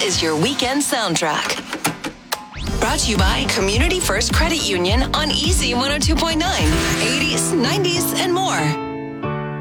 is your weekend soundtrack. Brought to you by Community First Credit Union on Easy 102.9, 80s, 90s, and more.